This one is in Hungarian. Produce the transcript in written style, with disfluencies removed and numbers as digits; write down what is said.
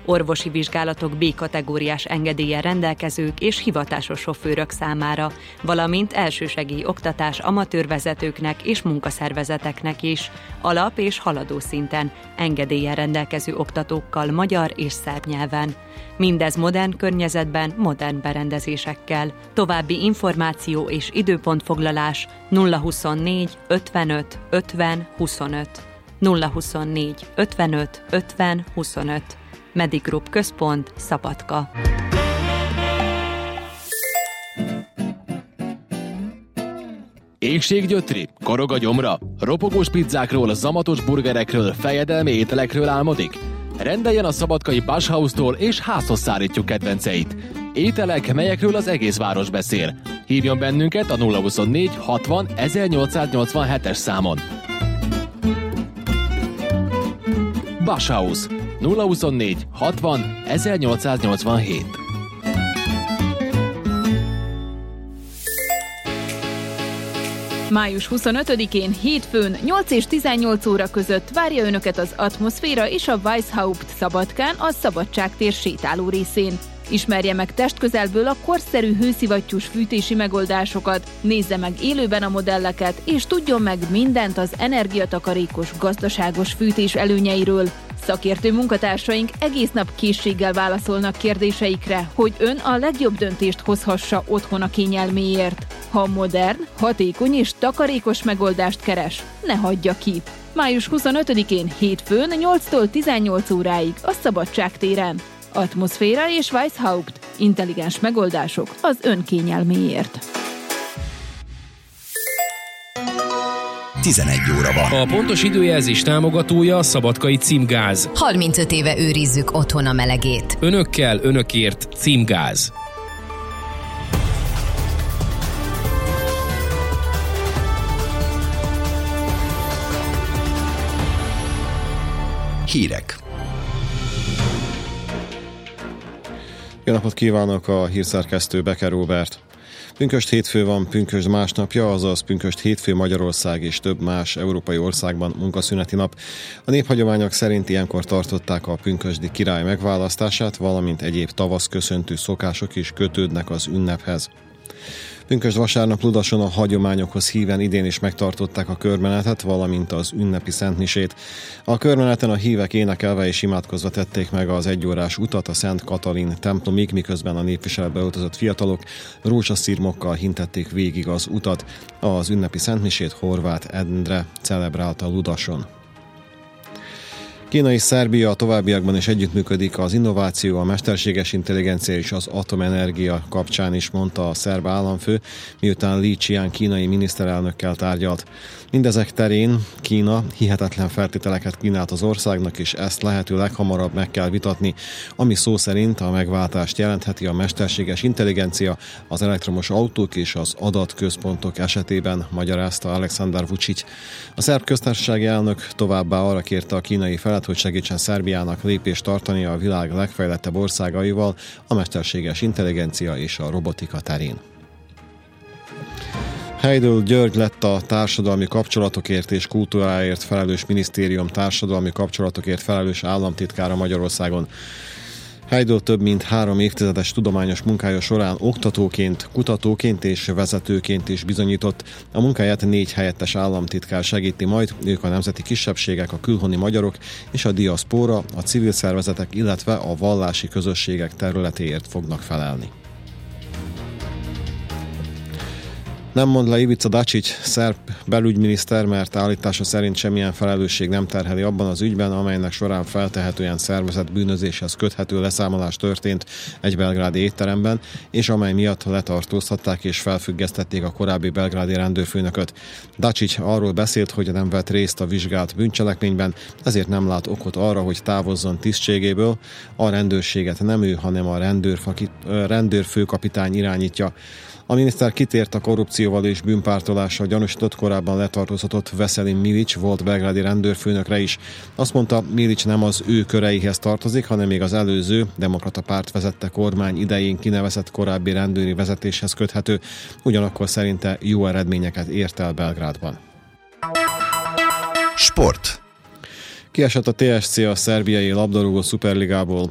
orvosi vizsgálatok B-kategóriás engedéllyel rendelkezők és hivatásos sofőrök számára, valamint elsősegély oktatás amatőrvezetőknek és munkaszervezeteknek is, alap- és haladó szinten engedéllyel rendelkező oktatókkal magyar és szerb nyelven. Mindez modern környezetben, modern berendezésekkel. További információ és időpontfoglalás 024 55 50 25. 024 55 50 25. Medigroup Központ, Szabadka. Éhséggyötri? Korog a gyomra? Ropogós pizzákról, zamatos burgerekről, fejedelmi ételekről álmodik? Rendeljen a szabadkai Basshaustól, és házhoz szállítjuk kedvenceit. Ételek, melyekről az egész város beszél. Hívjon bennünket a 024 60 1887-es számon. Basshaus 024 60 1887. Május 25-én hétfőn 8 és 18 óra között várja Önöket az Atmoszféra és a Weishaupt Szabadkán a Szabadságtér sétáló részén. Ismerje meg testközelből a korszerű hőszivattyús fűtési megoldásokat, nézze meg élőben a modelleket, és tudjon meg mindent az energiatakarékos, gazdaságos fűtés előnyeiről. Szakértő munkatársaink egész nap készséggel válaszolnak kérdéseikre, hogy ön a legjobb döntést hozhassa otthon a kényelméért. Ha modern, hatékony és takarékos megoldást keres, ne hagyja ki. Május 25-én hétfőn 8-tól 18 óráig a Szabadságtéren. Atmoszféra és Weishaupt. Intelligens megoldások az ön kényelméért. 11 óra van. A pontos időjelzés támogatója a Szabadkai Címgáz. 35 éve őrizzük otthon a melegét. Önökkel, önökért Címgáz. Hírek. Jó napot kívánok, a hírszerkesztő Becker Róbert. Pünkösd hétfő van, pünkösd másnapja, azaz pünkösd hétfő Magyarország és több más európai országban munkaszüneti nap. A néphagyományok szerint ilyenkor tartották a pünkösdi király megválasztását, valamint egyéb tavasz köszöntő szokások is kötődnek az ünnephez. Pünkösd vasárnap Ludason a hagyományokhoz híven idén is megtartották a körmenetet, valamint az ünnepi szentmisét. A körmeneten a hívek énekelve és imádkozva tették meg az egyórás utat a Szent Katalin templomig, miközben a népviseletbe öltözött fiatalok rózsaszirmokkal hintették végig az utat. Az ünnepi szentmisét Horváth Endre celebrálta Ludason. Kína és Szerbia a továbbiakban is együttműködik az innováció, a mesterséges intelligencia és az atomenergia kapcsán is, mondta a szerb államfő, miután Li Qiang kínai miniszterelnökkel tárgyalt. Mindezek terén Kína hihetetlen feltételeket kínált az országnak, és ezt lehető leghamarabb meg kell vitatni, ami szó szerint a megváltást jelentheti a mesterséges intelligencia, az elektromos autók és az adatközpontok esetében, magyarázta Alexander Vučić. A szerb köztársasági elnök továbbá arra kérte a kínai felet, hogy segítsen Szerbiának lépést tartani a világ legfejlettebb országaival a mesterséges intelligencia és a robotika terén. Heydel György lett a társadalmi kapcsolatokért és kultúráért felelős minisztérium társadalmi kapcsolatokért felelős államtitkára Magyarországon. Heydel több mint 3 évtizedes tudományos munkája során oktatóként, kutatóként és vezetőként is bizonyított. A munkáját 4 helyettes államtitkár segíti majd, ők a nemzeti kisebbségek, a külhoni magyarok és a diaszpóra, a civil szervezetek, illetve a vallási közösségek területéért fognak felelni. Nem mond le Ivica Dačić, szerb belügyminiszter, mert állítása szerint semmilyen felelősség nem terheli abban az ügyben, amelynek során feltehetően szervezett bűnözéshez köthető leszámolás történt egy belgrádi étteremben, és amely miatt letartóztatták és felfüggesztették a korábbi belgrádi rendőrfőnököt. Dačić arról beszélt, hogy nem vett részt a vizsgált bűncselekményben, ezért nem lát okot arra, hogy távozzon tisztségéből. A rendőrséget nem ő, hanem a rendőrfőkapitány irányítja. A miniszter kitért a korrupcióval és bűnpártolással gyanúsított korábban letartóztatott Veselin Milic volt belgrádi rendőrfőnökre is. Azt mondta, Milic nem az ő köreihez tartozik, hanem még az előző demokrata párt vezette kormány idején kinevezett korábbi rendőri vezetéshez köthető, ugyanakkor szerinte jó eredményeket ért el Belgrádban. Sport. Kiesett a TSC a szerbiai labdarúgó szuperligából.